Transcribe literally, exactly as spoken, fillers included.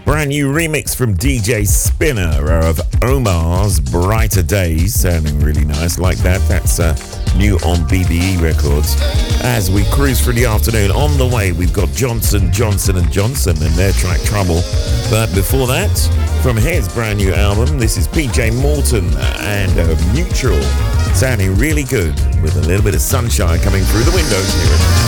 Brand new remix from D J Spinner of Omar's Brighter Days. Sounding really nice like that. That's uh, new on B B E Records. As we cruise through the afternoon, on the way we've got Johnson, Johnson and Johnson and their track Trouble. But before that, from his brand new album, this is P J Morton and uh, Mutual. Sounding really good with a little bit of sunshine coming through the windows here.